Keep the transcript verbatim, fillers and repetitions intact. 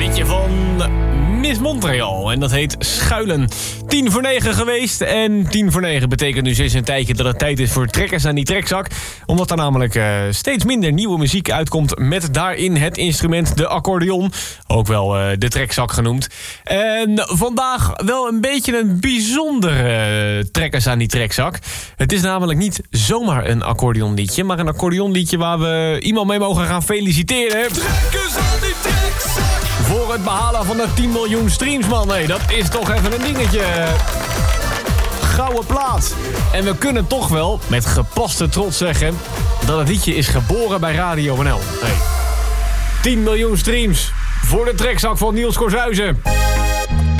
liedje van Miss Montreal. En dat heet Schuilen. Tien voor negen geweest. En tien voor negen betekent nu sinds een tijdje dat het tijd is voor trekkers aan die trekzak. Omdat er namelijk uh, steeds minder nieuwe muziek uitkomt met daarin het instrument de accordeon. Ook wel uh, de trekzak genoemd. En vandaag wel een beetje een bijzondere uh, trekkers aan die trekzak. Het is namelijk niet zomaar een accordeonliedje, maar een accordeonliedje waar we iemand mee mogen gaan feliciteren. Trekkers aan die trekzak! Voor het behalen van de tien miljoen streams, man. Nee, dat is toch even een dingetje. Gouden plaat. En we kunnen toch wel met gepaste trots zeggen dat het liedje is geboren bij Radio N L. Hey. tien miljoen streams voor de trekzak van Niels Korshuizen.